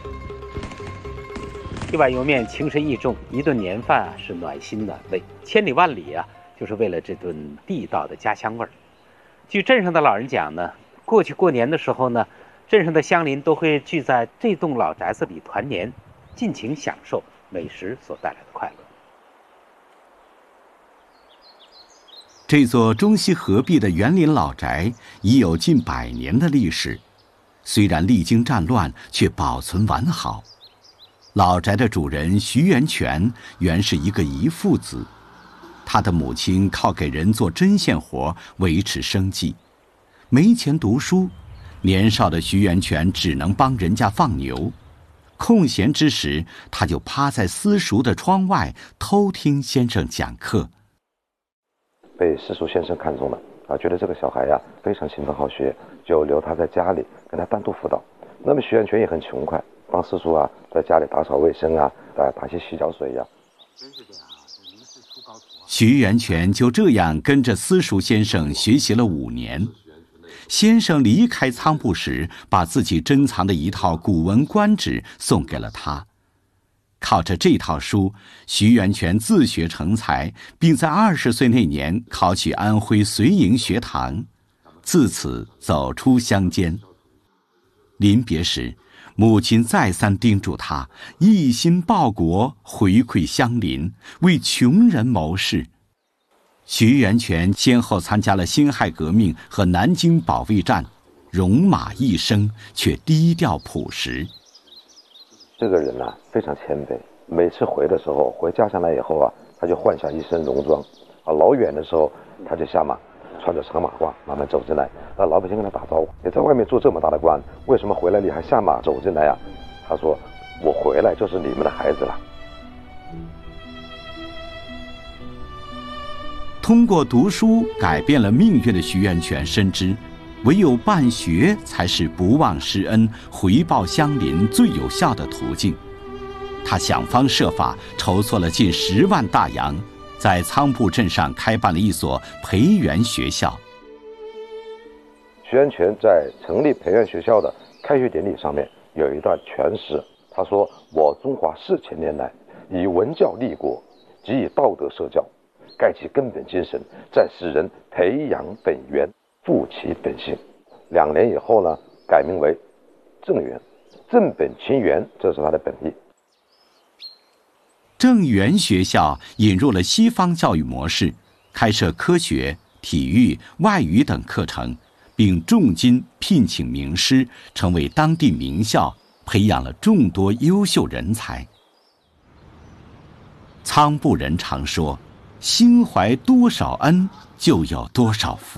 一碗油面情深意重，一顿年饭啊是暖心暖胃，千里万里啊就是为了这顿地道的家乡味儿。据镇上的老人讲呢，过去过年的时候呢，镇上的乡邻都会聚在这栋老宅子里团年，尽情享受美食所带来的快乐。 这座中西合璧的园林老宅已有近100年的历史，虽然历经战乱，却保存完好。老宅的主人徐元全原是一个遗腹子，他的母亲靠给人做针线活维持生计，没钱读书，年少的徐元全只能帮人家放牛。空闲之时，他就趴在私塾的窗外偷听先生讲课。 被私塾先生看中了啊，觉得这个小孩呀非常勤奋好学，就留他在家里跟他单独辅导。那么徐元全也很勤快，帮私塾啊在家里打扫卫生啊，打些洗脚水呀。 徐元全就这样跟着私塾先生学习了5年。先生离开仓部时，把自己珍藏的一套《古文观止》送给了他。靠着这套书，徐元全自学成才，并在20岁那年考取安徽绥营学堂，自此走出乡间。临别时，母亲再三叮嘱他一心报国，回馈乡邻，为穷人谋事。徐元全先后参加了辛亥革命和南京保卫战，戎马一生，却低调朴实。 这个人啊非常谦卑，每次回的时候，回家乡来以后啊，他就换上一身戎装啊，老远的时候他就下马，穿着长马褂慢慢走进来，老百姓跟他打招呼：“你在外面做这么大的官，为什么回来你还下马走进来呀？”他说：“我回来就是你们的孩子了。” 通过读书改变了命运的徐元全深知，唯有办学才是不忘师恩、回报乡邻最有效的途径。他想方设法筹措了近10万大洋，在仓部镇上开办了一所培元学校。 徐元全在成立培元学校的开学典礼上面有一段全诗，他说：“我中华4000年来，以文教立国，即以道德社教，盖其根本精神，在使人培养本源，复其本性。”2年以后呢，改名为正元，正本清源，这是他的本意。 正元学校引入了西方教育模式，开设科学、体育、外语等课程，并重金聘请名师，成为当地名校，培养了众多优秀人才。仓部人常说：“心怀多少恩，就有多少福。”